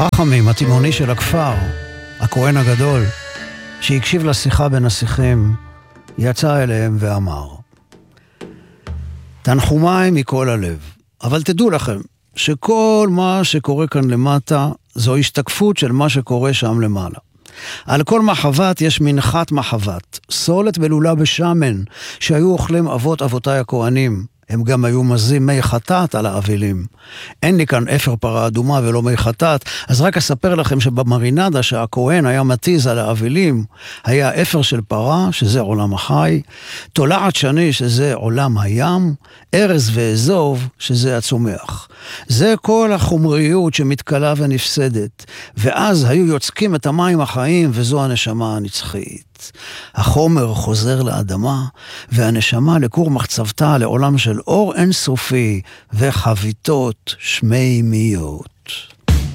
רחמים, התימוני של הכפר, הכהן הגדול, שהקשיב לשיחה בין השיחים, יצא אליהם ואמר: תנחומיי מכל הלב, אבל תדעו לכם שכל מה שקורה כאן למטה זו השתקפות של מה שקורה שם למעלה. על כל מחבת יש מנחת מחבת, סולת ולולה בשמן שהיו אוכלים אבות אבותיי הכהנים. הם גם היו מזים מי חטאת על האבלים. אין לי כאן אפר פרה אדומה ולא מי חטאת, אז רק אספר לכם שבמרינדה שהכהן היה מתיז על האבלים, היה אפר של פרה, שזה עולם החי, תולעת שני, שזה עולם הים, ארז ואזוב, שזה הצומח. זה כל החומריות שמתקלה ונפסדת, ואז היו יוצקים את המים החיים, וזו הנשמה הנצחית. החומר חוזר לאדמה, והנשמה לכור מחצבתה לעולם של אור אינסופי וחביתות שמימיות.